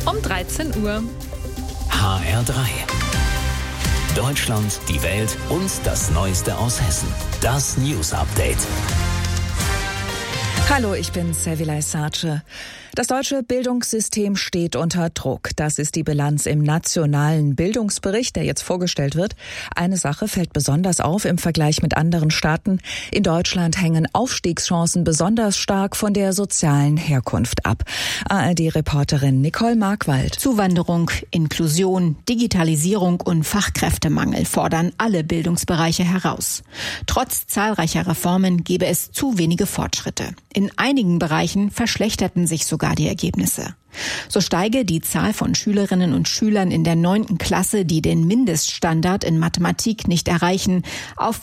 um 13 Uhr. HR3. Deutschland, die Welt und das Neueste aus Hessen. Das News Update. Hallo, ich bin Servilay Sarce. Das deutsche Bildungssystem steht unter Druck. Das ist die Bilanz im nationalen Bildungsbericht, der jetzt vorgestellt wird. Eine Sache fällt besonders auf im Vergleich mit anderen Staaten. In Deutschland hängen Aufstiegschancen besonders stark von der sozialen Herkunft ab. ARD-Reporterin Nicole Markwald. Zuwanderung, Inklusion, Digitalisierung und Fachkräftemangel fordern alle Bildungsbereiche heraus. Trotz zahlreicher Reformen gebe es zu wenige Fortschritte. In einigen Bereichen verschlechterten sich sogar die Ergebnisse. So steige die Zahl von Schülerinnen und Schülern in der 9. Klasse, die den Mindeststandard in Mathematik nicht erreichen, auf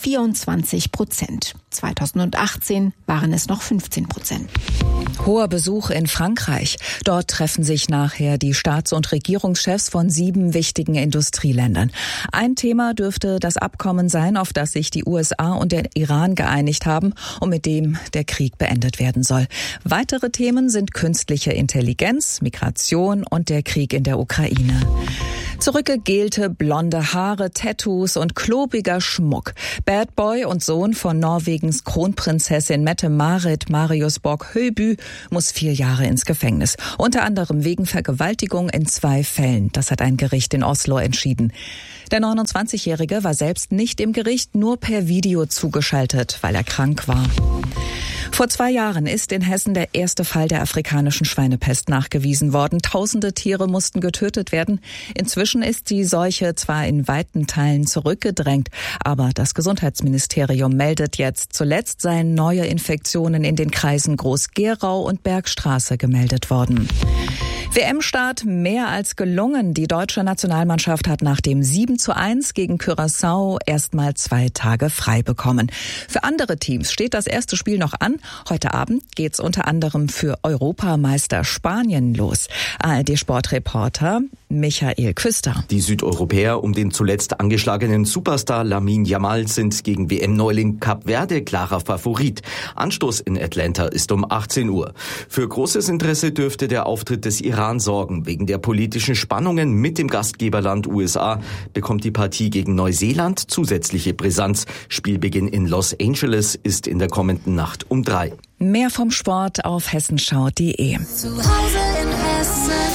24%. 2018 waren es noch 15%. Hoher Besuch in Frankreich. Dort treffen sich nachher die Staats- und Regierungschefs von 7 wichtigen Industrieländern. Ein Thema dürfte das Abkommen sein, auf das sich die USA und der Iran geeinigt haben und mit dem der Krieg beendet werden soll. Weitere Themen sind künstliche Intelligenz, Migration und der Krieg in der Ukraine. Zurückgegelte blonde Haare, Tattoos und klobiger Schmuck. Bad Boy und Sohn von Norwegens Kronprinzessin Mette-Marit, Marius Borg-Høiby, muss 4 Jahre ins Gefängnis. Unter anderem wegen Vergewaltigung in 2 Fällen. Das hat ein Gericht in Oslo entschieden. Der 29-Jährige war selbst nicht im Gericht, nur per Video zugeschaltet, weil er krank war. Vor 2 Jahren ist in Hessen der erste Fall der afrikanischen Schweinepest nachgewiesen worden. Tausende Tiere mussten getötet werden. Inzwischen ist die Seuche zwar in weiten Teilen zurückgedrängt, aber das Gesundheitsministerium meldet jetzt, zuletzt seien neue Infektionen in den Kreisen Groß-Gerau und Bergstraße gemeldet worden. WM-Start mehr als gelungen. Die deutsche Nationalmannschaft hat nach dem 7:1 gegen Curaçao erstmal 2 Tage frei bekommen. Für andere Teams steht das erste Spiel noch an. Heute Abend geht's unter anderem für Europameister Spanien los. ARD-Sportreporter Michael Küster. Die Südeuropäer um den zuletzt angeschlagenen Superstar Lamine Yamal sind gegen WM-Neuling Kap Verde klarer Favorit. Anstoß in Atlanta ist um 18 Uhr. Für großes Interesse dürfte der Auftritt des Iran sorgen. Wegen der politischen Spannungen mit dem Gastgeberland USA bekommt die Partie gegen Neuseeland zusätzliche Brisanz. Spielbeginn in Los Angeles ist in der kommenden Nacht um 3. Mehr vom Sport auf hessenschau.de. Zu Hause in Hessen.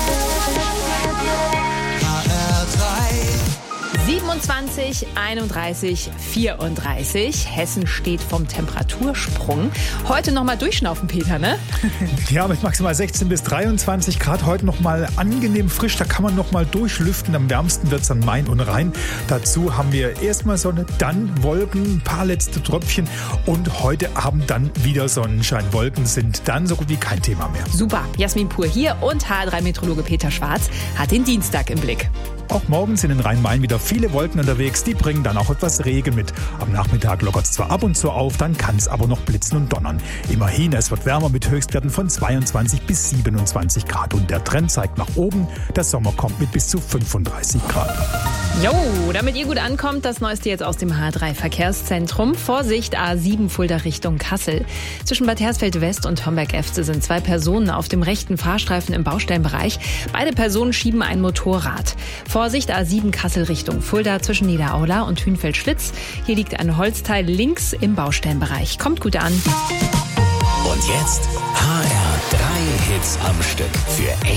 27, 31, 34. Hessen steht vom Temperatursprung. Heute nochmal durchschnaufen, Peter, ne? Ja, mit maximal 16 bis 23 Grad. Heute nochmal angenehm frisch. Da kann man nochmal durchlüften. Am wärmsten wird es an Main und Rhein. Dazu haben wir erstmal Sonne, dann Wolken, ein paar letzte Tröpfchen. Und heute Abend dann wieder Sonnenschein. Wolken sind dann so gut wie kein Thema mehr. Super. Jasmin Pur hier und HR3-Meteorologe Peter Schwarz hat den Dienstag im Blick. Auch morgen sind in Rhein-Main wieder viele Wolken unterwegs. Die bringen dann auch etwas Regen mit. Am Nachmittag lockert es zwar ab und zu auf, dann kann es aber noch blitzen und donnern. Immerhin, es wird wärmer mit Höchstwerten von 22 bis 27 Grad. Und der Trend zeigt nach oben. Der Sommer kommt mit bis zu 35 Grad. Jo, damit ihr gut ankommt, das Neueste jetzt aus dem H3-Verkehrszentrum. Vorsicht, A7 Fulda Richtung Kassel. Zwischen Bad Hersfeld West und Homberg-Efze sind 2 Personen auf dem rechten Fahrstreifen im Baustellenbereich. Beide Personen schieben ein Motorrad. Vorsicht, A7 Kassel Richtung Fulda zwischen Niederaula und Hünfeld-Schlitz. Hier liegt ein Holzteil links im Baustellenbereich. Kommt gut an. Und jetzt HR3 Hits am Stück für